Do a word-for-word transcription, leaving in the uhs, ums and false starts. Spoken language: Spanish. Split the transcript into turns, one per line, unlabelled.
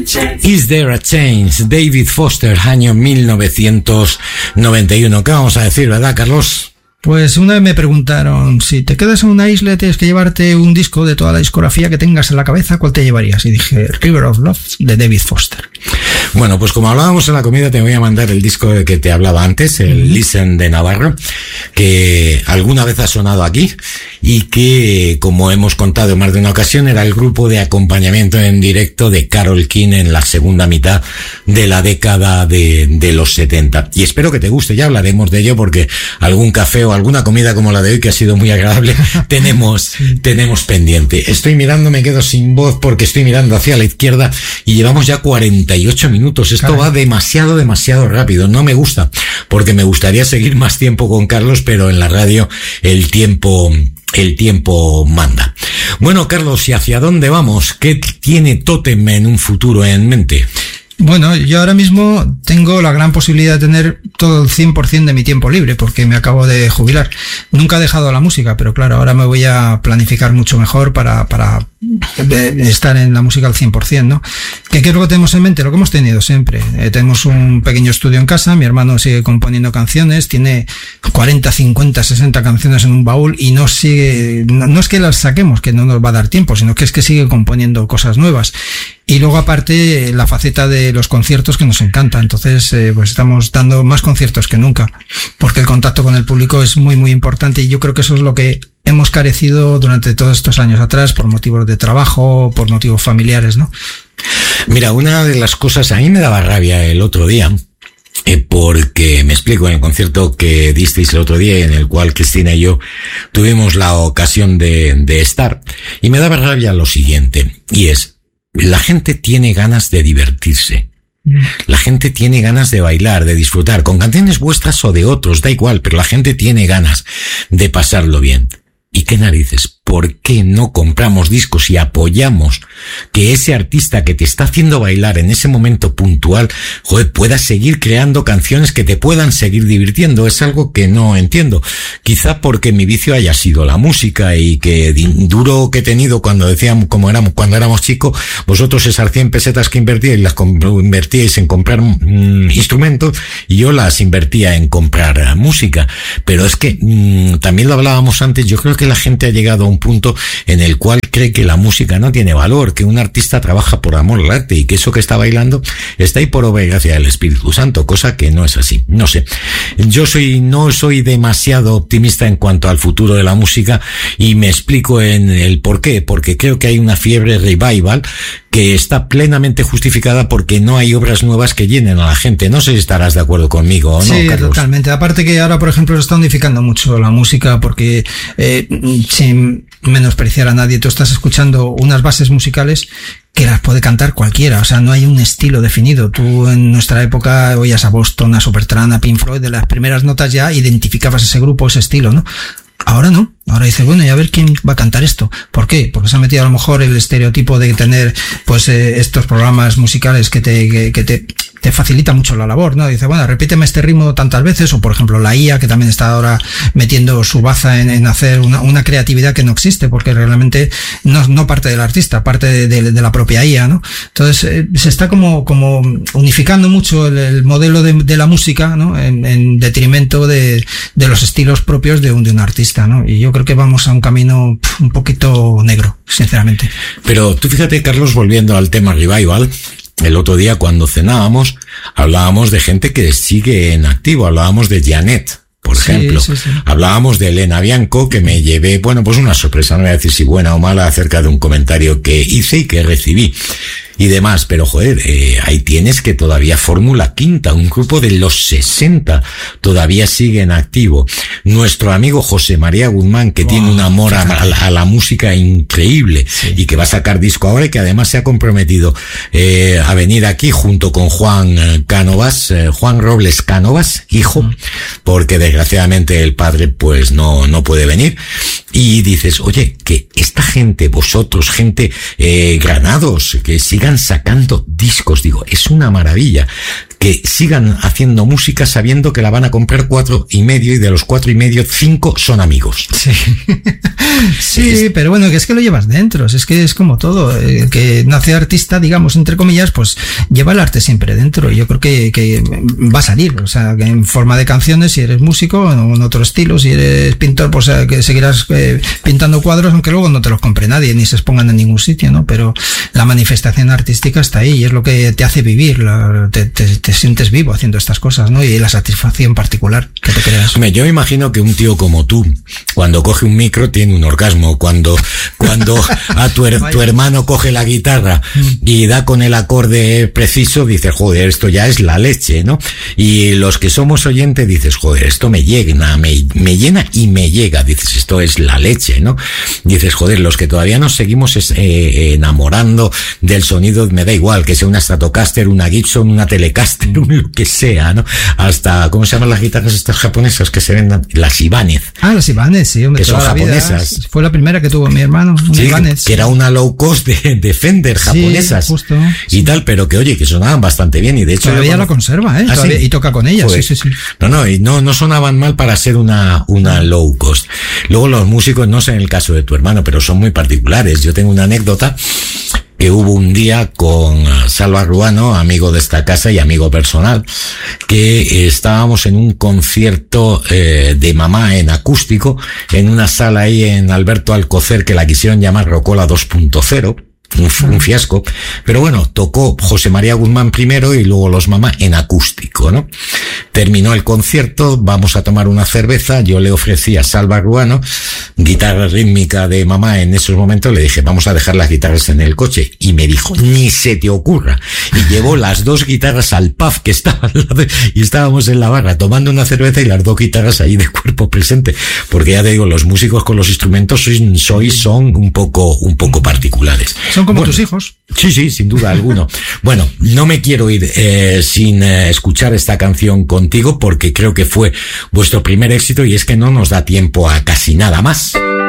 Is There a Change? David Foster, año mil novecientos noventa y uno. ¿Qué vamos a decir, verdad, Carlos?
Pues una vez me preguntaron, si te quedas en una isla tienes que llevarte un disco de toda la discografía que tengas en la cabeza, ¿cuál te llevarías? Y dije, River of Love, de David Foster.
Bueno, pues como hablábamos en la comida, te voy a mandar el disco de que te hablaba antes, el mm. Listen de Navarro, que alguna vez ha sonado aquí y que, como hemos contado en más de una ocasión, era el grupo de acompañamiento en directo de Carole King en la segunda mitad de la década de, de los setenta. Y espero que te guste, ya hablaremos de ello porque algún café o alguna comida como la de hoy, que ha sido muy agradable, tenemos, tenemos pendiente. Estoy mirando, me quedo sin voz porque estoy mirando hacia la izquierda y llevamos ya cuarenta y ocho minutos. Esto Caray. va demasiado, demasiado rápido. No me gusta, porque me gustaría seguir más tiempo con Carlos, pero en la radio el tiempo... El tiempo manda. Bueno, Carlos, ¿y hacia dónde vamos? ¿Qué tiene Totem en un futuro en mente?
Bueno, yo ahora mismo tengo la gran posibilidad de tener todo el cien por ciento de mi tiempo libre porque me acabo de jubilar. Nunca he dejado la música, pero claro, ahora me voy a planificar mucho mejor para, para estar en la música al cien por ciento, ¿no? ¿Qué, ¿Qué es lo que tenemos en mente? Lo que hemos tenido siempre. Eh, tenemos un pequeño estudio en casa, mi hermano sigue componiendo canciones, tiene cuarenta, cincuenta, sesenta canciones en un baúl y no sigue, no, no es que las saquemos, que no nos va a dar tiempo, sino que es que sigue componiendo cosas nuevas. Y luego aparte la faceta de los conciertos que nos encanta, entonces eh, pues estamos dando más conciertos que nunca, porque el contacto con el público es muy muy importante y yo creo que eso es lo que hemos carecido durante todos estos años atrás por motivos de trabajo, por motivos familiares, ¿no?
Mira, una de las cosas, a mí me daba rabia el otro día, eh, porque me explico, en el concierto que disteis el otro día en el cual Cristina y yo tuvimos la ocasión de, de estar, y me daba rabia lo siguiente, y es, la gente tiene ganas de divertirse. La gente tiene ganas de bailar, de disfrutar, con canciones vuestras o de otros, da igual, pero la gente tiene ganas de pasarlo bien. ¿Y qué narices? ¿Por qué no compramos discos y apoyamos que ese artista que te está haciendo bailar en ese momento puntual, joder, pueda seguir creando canciones que te puedan seguir divirtiendo? Es algo que no entiendo. Quizá porque mi vicio haya sido la música y que duro que he tenido cuando decíamos, como éramos, cuando éramos chicos, vosotros esas cien pesetas que invertíais, las invertíais en comprar mmm, instrumentos y yo las invertía en comprar música. Pero es que mmm, también lo hablábamos antes, yo creo que la gente ha llegado a un punto en el cual cree que la música no tiene valor, que un artista trabaja por amor al arte y que eso que está bailando está ahí por obra y gracia del Espíritu Santo, cosa que no es así. No sé. Yo soy, no soy demasiado optimista en cuanto al futuro de la música y me explico en el por qué, porque creo que hay una fiebre revival que está plenamente justificada porque no hay obras nuevas que llenen a la gente. No sé si estarás de acuerdo conmigo o no,
sí,
Carlos.
Totalmente. Aparte que ahora, por ejemplo, se está unificando mucho la música porque eh, sin menospreciar a nadie, tú estás escuchando unas bases musicales que las puede cantar cualquiera, o sea, no hay un estilo definido. Tú en nuestra época oías a Boston, a Supertramp, a Pink Floyd, de las primeras notas ya identificabas ese grupo, ese estilo, ¿no? Ahora no, ahora dice, bueno, y a ver quién va a cantar esto. ¿Por qué? Porque se ha metido a lo mejor el estereotipo de tener pues eh, estos programas musicales que te que, que te te facilita mucho la labor, ¿no? Dice, bueno, repíteme este ritmo tantas veces, o por ejemplo la I A, que también está ahora metiendo su baza en, en hacer una, una creatividad que no existe, porque realmente no, no parte del artista, parte de, de, de la propia I A, ¿no? Entonces, eh, se está como, como unificando mucho el, el modelo de, de la música, ¿no? En, en detrimento de, de los estilos propios de un, de un artista, ¿no? Y yo creo que vamos a un camino pf, un poquito negro, sinceramente.
Pero tú fíjate, Carlos, volviendo al tema revival, el otro día cuando cenábamos, hablábamos de gente que sigue en activo, hablábamos de Janet, por sí, ejemplo. Sí, sí. Hablábamos de Elena Bianco, que me llevé, bueno, pues una sorpresa, no voy a decir si buena o mala, acerca de un comentario que hice y que recibí. Y demás, pero joder, eh, ahí tienes que todavía Fórmula Quinta, un grupo de los sesenta, todavía sigue en activo. Nuestro amigo José María Guzmán, que wow, tiene un amor a, a, a la música increíble, sí, y que va a sacar disco ahora y que además se ha comprometido eh, a venir aquí junto con Juan Cánovas, eh, Juan Robles Cánovas, hijo, mm. porque desgraciadamente el padre pues no, no puede venir. Y dices, oye, que esta gente, vosotros, gente eh, Granados, que sigan sacando discos, digo, es una maravilla. que sigan haciendo música sabiendo que la van a comprar cuatro y medio y de los cuatro y medio, cinco son amigos.
Sí, sí, es... pero bueno, que es que lo llevas dentro, es que es como todo, el que nace artista, digamos, entre comillas, pues lleva el arte siempre dentro, y yo creo que, que va a salir, o sea, que en forma de canciones, si eres músico, o en otro estilo, si eres pintor, pues que seguirás eh, pintando cuadros, aunque luego no te los compre nadie, ni se expongan en ningún sitio, ¿no? Pero la manifestación artística está ahí, y es lo que te hace vivir, la, te, te, te sientes vivo haciendo estas cosas, ¿no? Y la satisfacción particular que te creas.
Hombre, yo me imagino que un tío como tú, cuando coge un micro, tiene un orgasmo. Cuando, cuando a tu, her, tu hermano coge la guitarra y da con el acorde preciso, dices, joder, esto ya es la leche, ¿no? Y los que somos oyentes, dices, joder, esto me llena, me, me llena y me llega. Dices, esto es la leche, ¿no? Dices, joder, los que todavía nos seguimos es, eh, enamorando del sonido, me da igual, que sea una Stratocaster, una Gibson, una Telecaster, un lo que sea, ¿no? Hasta, ¿cómo se llaman las guitarras estas japonesas que se venden? Las Ibanez.
Ah, las Ibanez, sí, hombre.
Que son japonesas.
Vida, fue la primera que tuvo mi hermano, una
sí,
Ibanez.
Que era una low cost de, de Fender japonesas.
Sí, justo.
Y
sí.
tal, pero que oye, que sonaban bastante bien y de hecho...
Todavía la conserva, ¿eh?
¿Ah,
Todavía,
sí?
Y toca con ella,
Joder.
sí, sí, sí.
No, no, y no, no sonaban mal para ser una, una low cost. Luego los músicos, no sé en el caso de tu hermano, pero son muy particulares. Yo tengo una anécdota que hubo un día con Salva Ruano, amigo de esta casa y amigo personal, que estábamos en un concierto eh, de mamá en acústico, en una sala ahí en Alberto Alcocer que la quisieron llamar Rocola dos punto cero. Un, un fiasco, pero bueno, tocó José María Guzmán primero y luego los mamá en acústico, ¿no? Terminó el concierto, vamos a tomar una cerveza, yo le ofrecí a Salva Ruano guitarra rítmica de mamá en esos momentos, le dije, vamos a dejar las guitarras en el coche, y me dijo, ni se te ocurra, y llevó las dos guitarras al pub que estaba al lado, y estábamos en la barra tomando una cerveza y las dos guitarras ahí de cuerpo presente, porque ya te digo, los músicos con los instrumentos sois, sois son un poco, un poco particulares.
Son como
bueno,
tus hijos.
Sí, sí, sin duda alguno. Bueno, no me quiero ir eh, sin eh, escuchar esta canción contigo porque creo que fue vuestro primer éxito y es que no nos da tiempo a casi nada más.